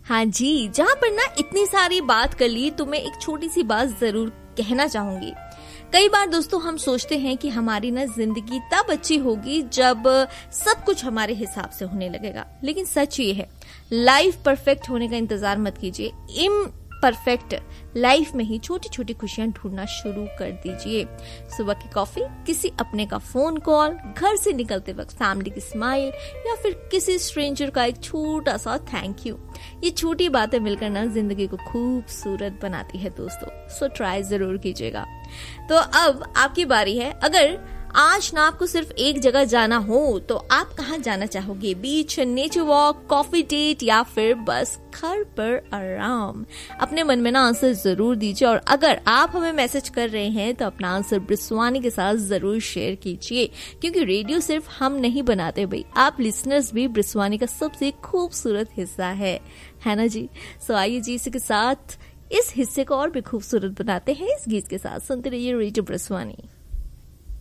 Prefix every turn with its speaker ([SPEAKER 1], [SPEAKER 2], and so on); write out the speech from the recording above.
[SPEAKER 1] हाँ जी, जहाँ पर ना इतनी सारी बात कर ली तो मैं एक छोटी सी बात जरूर कहना चाहूंगी। कई बार दोस्तों हम सोचते हैं कि हमारी ना जिंदगी तब अच्छी होगी जब सब कुछ हमारे हिसाब से होने लगेगा, लेकिन सच ये है, लाइफ परफेक्ट होने का इंतजार मत कीजिए। परफेक्ट लाइफ में ही छोटी छोटी खुशियां ढूंढना शुरू कर दीजिए। सुबह की कॉफी, किसी अपने का फोन कॉल, घर से निकलते वक्त फैमिली की स्माइल या फिर किसी स्ट्रेंजर का एक छोटा सा थैंक यू, ये छोटी बातें मिलकर ना जिंदगी को खूबसूरत बनाती है दोस्तों। सो ट्राई जरूर कीजिएगा। तो अब आपकी बारी है। अगर आज ना आपको सिर्फ एक जगह जाना हो तो आप कहाँ जाना चाहोगे? बीच, नेचर वॉक, कॉफी डेट या फिर बस घर पर आराम? अपने मन में ना आंसर जरूर दीजिए, और अगर आप हमें मैसेज कर रहे हैं तो अपना आंसर ब्रिस्वानी के साथ जरूर शेयर कीजिए, क्योंकि रेडियो सिर्फ हम नहीं बनाते भाई, आप लिसनर्स भी ब्रिस्वानी का सबसे खूबसूरत हिस्सा है ना जी। सो आइए जी, इसी के साथ इस हिस्से को और भी खूबसूरत बनाते हैं इस गीत के साथ। सुनते रहिए रेडियो ब्रिस्वानी।